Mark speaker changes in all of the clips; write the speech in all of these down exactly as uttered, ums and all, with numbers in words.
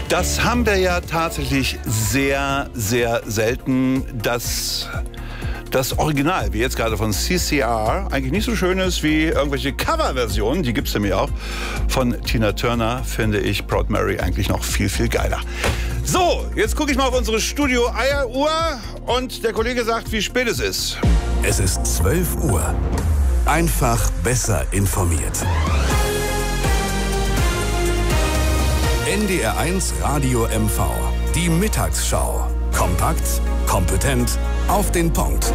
Speaker 1: Das haben wir ja tatsächlich sehr, sehr selten, dass das Original, wie jetzt gerade von C C R, eigentlich nicht so schön ist wie irgendwelche Coverversionen, die gibt es nämlich auch. Von Tina Turner finde ich Proud Mary eigentlich noch viel, viel geiler. So, jetzt gucke ich mal auf unsere Studio-Eieruhr und der Kollege sagt, wie spät es ist.
Speaker 2: Es ist zwölf Uhr. Einfach besser informiert. N D R eins Radio M V. Die Mittagsschau. Kompakt, kompetent, auf den Punkt.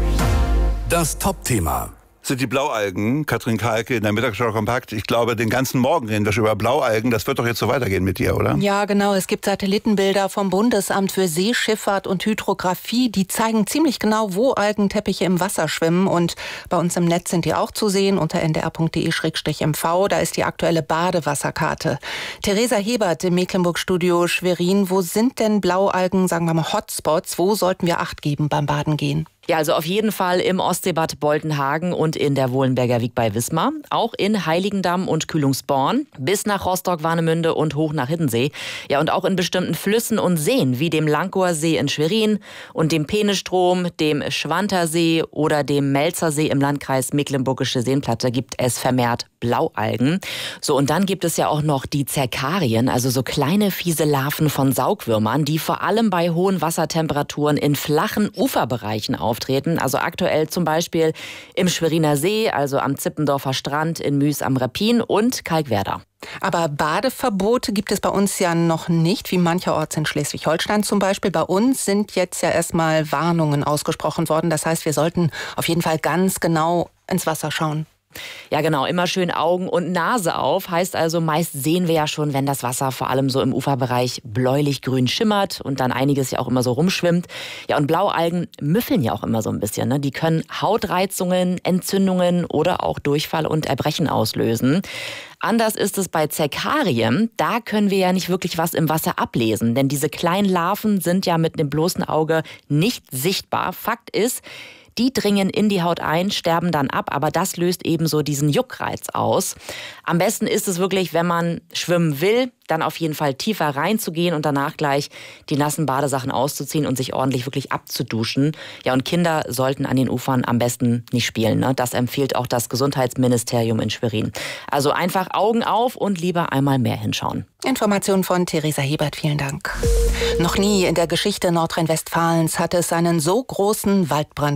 Speaker 2: Das Top-Thema.
Speaker 1: Sind die Blaualgen, Katrin Kahlke in der Mittagsschau Kompakt. Ich glaube, den ganzen Morgen reden wir schon über Blaualgen. Das wird doch jetzt so weitergehen mit dir, oder?
Speaker 3: Ja, genau. Es gibt Satellitenbilder vom Bundesamt für Seeschifffahrt und Hydrographie. Die zeigen ziemlich genau, wo Algenteppiche im Wasser schwimmen. Und bei uns im Netz sind die auch zu sehen unter n d r punkt d e slash m v. Da ist die aktuelle Badewasserkarte. Theresa Hebert im Mecklenburg-Studio Schwerin. Wo sind denn Blaualgen, sagen wir mal, Hotspots? Wo sollten wir Acht geben beim Baden gehen?
Speaker 4: Ja, also auf jeden Fall im Ostseebad Boltenhagen und in der Wohlenberger Wiek bei Wismar. Auch in Heiligendamm und Kühlungsborn bis nach Rostock-Warnemünde und hoch nach Hiddensee. Ja, und auch in bestimmten Flüssen und Seen wie dem Lankower See in Schwerin und dem Peenestrom, dem Schwantersee oder dem Melzersee im Landkreis Mecklenburgische Seenplatte gibt es vermehrt Blaualgen. So, und dann gibt es ja auch noch die Zerkarien, also so kleine fiese Larven von Saugwürmern, die vor allem bei hohen Wassertemperaturen in flachen Uferbereichen auftreten. Also aktuell zum Beispiel im Schweriner See, also am Zippendorfer Strand, in Müs am Rappin und Kalkwerder.
Speaker 3: Aber Badeverbote gibt es bei uns ja noch nicht, wie mancherorts in Schleswig-Holstein zum Beispiel. Bei uns sind jetzt ja erstmal Warnungen ausgesprochen worden. Das heißt, wir sollten auf jeden Fall ganz genau ins Wasser schauen.
Speaker 4: Ja, genau, immer schön Augen und Nase auf. Heißt also, meist sehen wir ja schon, wenn das Wasser vor allem so im Uferbereich bläulich-grün schimmert und dann einiges ja auch immer so rumschwimmt. Ja, und Blaualgen müffeln ja auch immer so ein bisschen, ne? Die können Hautreizungen, Entzündungen oder auch Durchfall und Erbrechen auslösen. Anders ist es bei Zerkarien. Da können wir ja nicht wirklich was im Wasser ablesen, denn diese kleinen Larven sind ja mit dem bloßen Auge nicht sichtbar. Fakt ist, die dringen in die Haut ein, sterben dann ab, aber das löst ebenso diesen Juckreiz aus. Am besten ist es wirklich, wenn man schwimmen will, dann auf jeden Fall tiefer reinzugehen und danach gleich die nassen Badesachen auszuziehen und sich ordentlich wirklich abzuduschen. Ja, und Kinder sollten an den Ufern am besten nicht spielen, ne? Das empfiehlt auch das Gesundheitsministerium in Schwerin. Also einfach Augen auf und lieber einmal mehr hinschauen.
Speaker 3: Informationen von Theresa Hebert, vielen Dank. Noch nie in der Geschichte Nordrhein-Westfalens hatte es einen so großen Waldbrand